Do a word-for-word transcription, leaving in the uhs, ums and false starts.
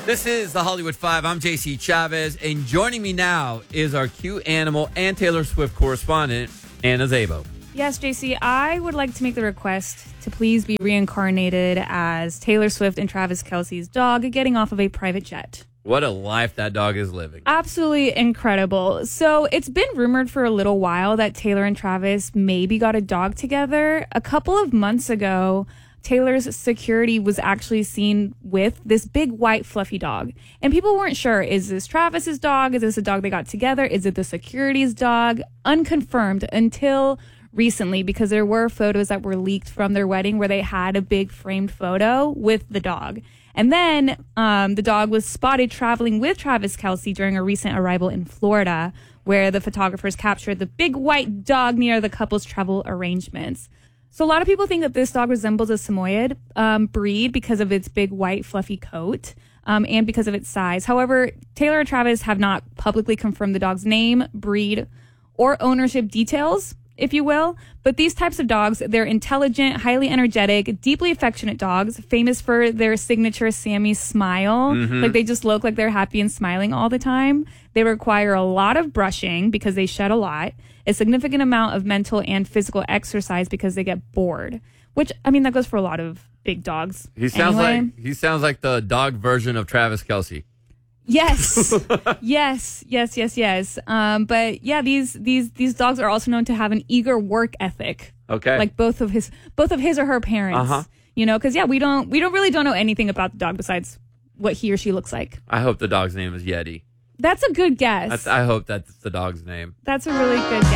This is the Hollywood Five. I'm J C Chavez, and joining me now is our cute animal and Taylor Swift correspondent, Anna Szabo. Yes, J C, I would like to make the request to please be reincarnated as Taylor Swift and Travis Kelce's dog getting off of a private jet. What a life that dog is living. Absolutely incredible. So it's been rumored for a little while that Taylor and Travis maybe got a dog together. A couple of months ago, Taylor's security was actually seen with this big white fluffy dog. And people weren't sure, is this Travis's dog? Is this a dog they got together? Is it the security's dog? Unconfirmed until recently, because there were photos that were leaked from their wedding where they had a big framed photo with the dog. And then um, the dog was spotted traveling with Travis Kelce during a recent arrival in Florida, where the photographers captured the big white dog near the couple's travel arrangements. So a lot of people think that this dog resembles a Samoyed um, breed because of its big white fluffy coat um, and because of its size. However, Taylor and Travis have not publicly confirmed the dog's name, breed, or ownership details, if you will. But these types of dogs, they're intelligent, highly energetic, deeply affectionate dogs, famous for their signature Sammy smile. Mm-hmm. Like they just look like they're happy and smiling all the time. They require a lot of brushing because they shed a lot, a significant amount of mental and physical exercise because they get bored. Which, I mean, that goes for a lot of big dogs. He sounds anyway. like he sounds like the dog version of Travis Kelce. Yes, yes, yes, yes, yes. Um, but yeah, these these these dogs are also known to have an eager work ethic. Okay, like both of his both of his or her parents. Uh-huh. You know, because yeah, we don't we don't really don't know anything about the dog besides what he or she looks like. I hope the dog's name is Yeti. That's a good guess. That's, I hope that's the dog's name. That's a really good guess.